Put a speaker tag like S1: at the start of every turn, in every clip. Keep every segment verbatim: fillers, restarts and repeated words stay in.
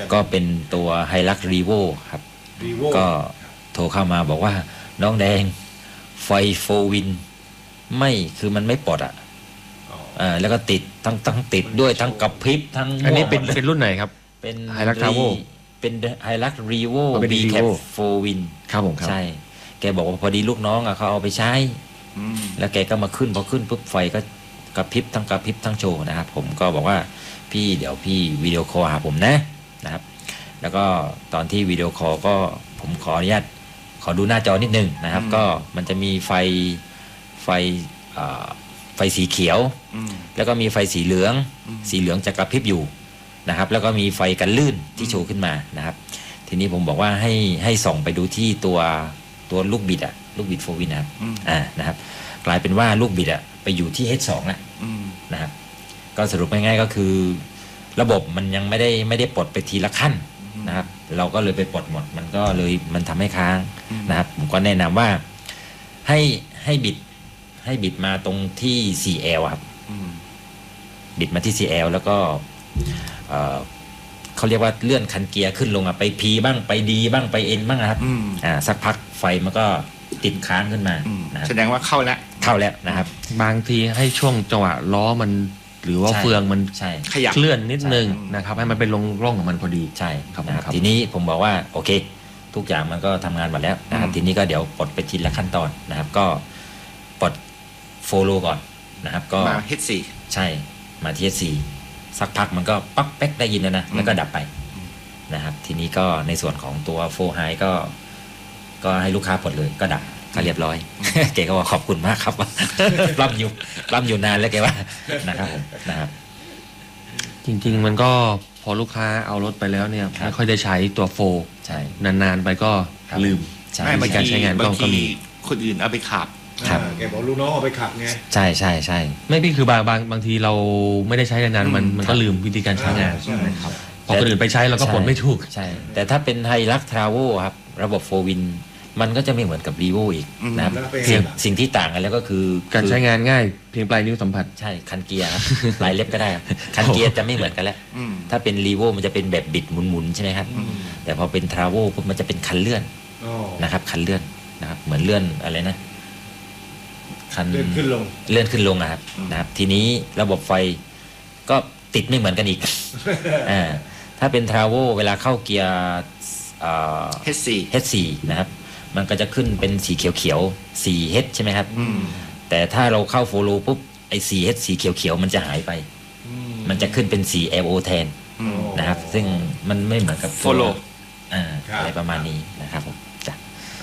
S1: ก็เป็นตัวไฮลักรีโวครับก็โทรเข้ามาบอกว่าน้องแดงไฟโฟวินไม่คือมันไม่ปลดอ่ะอ่าแล้วก็ติดทั้งทั้งติดด้วยทั้งกระพริบทั้ง
S2: อันนี้เป็นเป็นรุ่นไหนครับ
S1: เป็น
S2: ไฮลักทราโว
S1: เป็นไฮลักรีโว
S2: บี
S1: แคปโฟวิน
S2: ครับผมครับ
S1: ใช่แกบอกว่าพอดีลูกน้องอ่ะเขาเอาไปใช้แล้วแกก็มาขึ้นพอขึ้นปุ๊บไฟก็กระพริบทั้งกระพริบทั้งโชว์นะครับผมก็บอกว่าพี่เดี๋ยวพี่วิดีโอคอลหาผมนะนะครับแล้วก็ตอนที่วิดีโอคอลก็ผมขออนุญาตขอดูหน้าจอนิดนึงนะครับก็มันจะมีไฟไฟไฟสีเขียวแล้วก็มีไฟสีเหลืองสีเหลืองจะกระพริบอยู่นะครับแล้วก็มีไฟกันลื่นที่โชว์ขึ้นมานะครับทีนี้ผมบอกว่าให้ให้ส่องไปดูที่ตัวตัวลูกบิดอะลูกบิดโฟวินนะครับอ่านะครับกลายเป็นว่าลูกบิดอะไปอยู่ที่ เอช สอง แล้วนะครับก็สรุปง่ายๆก็คือระบบมันยังไม่ได้ไม่ได้ปลดไปทีละขั้นนะครับเราก็เลยไปปลดหมดมันก็เลยมันทำให้ค้างนะครับผมก็แนะนำว่าให้ให้บิดให้บิดมาตรงที่ โฟร์ แอล ครับบิดมาที่ โฟร์ แอล แล้วก็เอ่อเขาเรียกว่าเลื่อนคันเกียร์ขึ้นลงอ่ะไป P บ้างไป D บ้างไป N บ้างนะครับอ่าสักพักไฟมันก็ติดค้างขึ้นมา
S3: แสดงว่าเข้าแล้ว
S1: เข้าแล้วนะครับ
S2: บางทีให้ช่วงจังหวะล้อมันหรือว่าเฟืองมันเคลื่อนนิดนึงนะครับให้มันเป็นลงร่องของมันพอดี
S1: ใช่ครับทีนี้ผมบอกว่าโอเคทุกอย่างมันก็ทำงานหมดแล้วนะครับทีนี้ก็เดี๋ยวปลดไปทีละขั้นตอนนะครับก็ปลดโฟโลก่อนนะครับก็
S3: มา เอช สี่
S1: ใช่มาที่ เอช สี่ สักพักมันก็ป๊อกแป๊กได้ยินแล้วนะแล้วก็ดับไปนะครับทีนี้ก็ในส่วนของตัวโฟไฮก็ก็ให้ลูกค้าปลดเลยก็ดับก็เรียบร้อยเก๋ก็บอกขอบคุณมากครับร่ำอยู่ร่ำอยู่นานแล้วแกว่านะครับผมนะครับ
S2: จริงๆมันก็พอลูกค้าเอารถไปแล้วเนี่ยไม่ค่อยได้ใช้ตัวโฟ
S1: ใช่
S2: นานๆไปก็ลืม
S3: ไม่
S2: การใช้งานก็มี
S3: คนอื่นเอาไปขับ
S4: แกบอกลูกน้องเอาไปขับไง
S1: ใช่ใช่ใช่
S2: ไม่พี่คือบางบางบางทีเราไม่ได้ใช้นานๆมันมันก็ลืมวิธีการใช้งานนะครับพอคนอื่นไปใช้เราก็ผลไม่ถูก
S1: ใช่แต่ถ้าเป็นไฮลักทราโวครับระบบโฟวินมันก็จะไม่เหมือนกับรีโวอีกนะครับสิ่งสิ่งที่ต่างกันแล้วก็คือ
S2: การใช้งานง่ายเพียงปลายนิ้วสัมผัส
S1: ใช่คันเกียร์ครับปลายเล็บก็ได้ครับคันเกียร์จะไม่เหมือนกันแล้วถ้าเป็นรีโวมันจะเป็นแบบบิดหมุนๆใช่ไหมครับแต่พอเป็นทราโวปุ๊บมันจะเป็นคันเลื่อนนะครับคันเลื่อนนะครับเหมือนเลื่อนอะไรนะ
S4: คันเลื่อนขึ้นลง
S1: เลื่อนขึ้นลงนะครับนะครับทีนี้ระบบไฟก็ติดไม่เหมือนกันอีกอ่าถ้าเป็นทราโวเวลาเข้าเกียร์
S3: เอช สี่
S1: เอช สี่ นะครับมันก็จะขึ้นเป็นสีเขียวๆ โฟร์ เอช ใช่ไหมครับแต่ถ้าเราเข้าโฟโลปุ๊บไอ้ โฟร์ เอช สีเขียวๆมันจะหายไปมันจะขึ้นเป็น โฟร์ แอล โอ แทนนะครับซึ่งมันไม่เหมือนกับ
S3: โฟโล
S1: อ่าอะไรประมาณนี้นะครับผมจ้ะ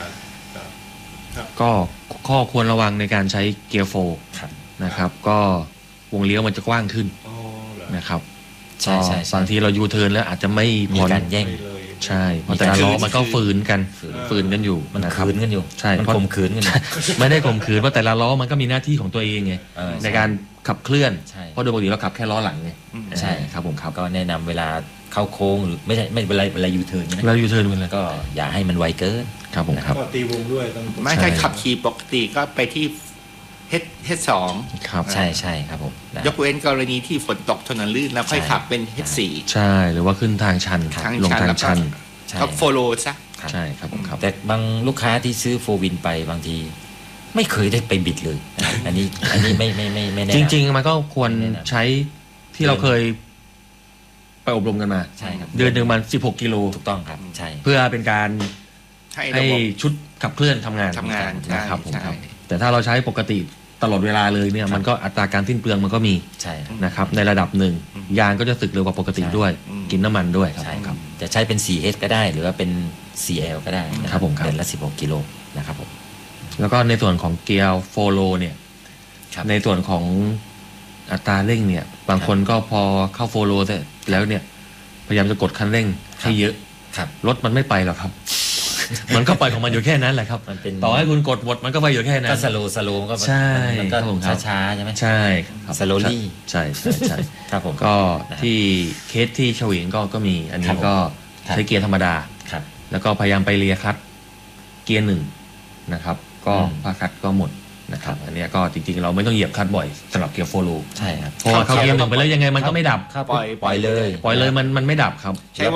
S2: ก็ข้อควรระวังในการใช้เกียร์โฟนะครับก็วงเลี้ยวมันจะกว้างขึ้นนะครับ
S1: ใช่ใช่
S2: บางทีเรายูเทิร์นแล้วอาจจะไม่
S1: มีการแย่ง
S2: ใช่เพราะแต่ละล้อมันก็ฝืนกันฝืนกันอยู่
S1: มันขืนกันอยู่
S2: ใช่
S1: มันข่มขืนกัน
S2: ไม่ได้ข่มขืนเพราะแต่ละล้อมันก็มีหน้าที่ของตัวเองไงในการขับเคลื่อนเพราะโดยปกติเราขับแค่ล้อหลังไง
S1: ใช่ครับผมครับก็แนะนำเวลาเข้าโค้งหรือไม่ใช่ไม่เวลาเวลายูเทิร์นนะ
S2: เวลายูเทิร์นเวลา
S1: ก็อย่าให้มันไวเกิน
S2: ครับผมครับ
S4: ก็ตีวงด้วยต้อง
S3: ไม่ใช่ขับขี่ปกติก็ไปที่เฮดสอง
S2: ครับ
S1: ใช่ใช่ครับผม
S3: ยกเว้นกรณีที่ฝนตกถนนลื่นแล้วค่อยขับเป็นเฮดสี่
S2: ใช่หรือว่าขึ้นทางชันลงทางชัน
S3: ก็โฟโลซะ
S2: ใช่ครับผมครับ
S1: แต่บางลูกค้าที่ซื้อโฟวินไปบางทีไม่เคยได้ไปบิดเลยอันนี้อันนี้ไม่ไม่ไม่ไม่แน่
S2: จริงๆมันก็ควรใช้ที่เราเคยไปอบรมกันมา
S1: ใช่ครับ
S2: เดือนหนึ่งมันสิบหกกิโล
S1: ถูกต้องครับใช่
S2: เพื่อเป็นการให้ชุดขับเคลื่อนทำงาน
S3: ทำงาน
S2: นะครับผมครับแต่ถ้าเราใช้ปกติตลอดเวลาเลยเนี่ยมันก็อัตราการสิ้นเปลืองมันก็มี
S1: ใช่
S2: นะครับในระดับหนึ่งยางก็จะสึกเร็วกว่าปกติด้วยกินน้ำมันด้วย
S1: ครับจะใช้เป็น โฟร์ เอช ก็ได้หรือว่าเป็น โฟร์ แอล ก็ได้
S2: นะครับผม
S1: เดือนละสิบหกกิโลนะครับผม
S2: แล้วก็ในส่วนของเกียร์โฟโลเนี่ยในส่วนของอัตราเร่งเนี่ยบางคนก็พอเข้าโฟโลเสร็จแล้วเนี่ยพยายามจะกดคันเร่งให้เยอะรถมันไม่ไปหรอกครับมันก็ไปของมันอยู่แค่นั้นแหละครับต่อให้คุณกดหมดมันก็ไปอยู่แค่นั้น
S1: ก็สโลสโลก็
S2: ใช่
S1: มันก็ช้าๆใช่ไหม
S2: ใช่
S1: สโลลี่
S2: ใช่ใช่ใช่
S1: ครับผม
S2: ก็ที่เคสที่เฉวียงก็ก็มีอันนี้ก็ใช้เกียร์ธรรมดาแล้วก็พยายามไปเลียคัดเกียร์หนึ่งนะครับก็พาคัดก็หมดนะครับอันนี้ก็จริงๆเราไม่ต้องเหยียบคัดบ่อยสำหรับเกียร์โฟโล
S1: ใช่ครับ
S2: เพราะว่าเขาเกียร์หนึ่งไปแล้วยังไงมันก็ไม่ดับ
S1: ปล่อยปล่อยเลย
S2: ปล่อยเลยมันมันไม่ดับครับ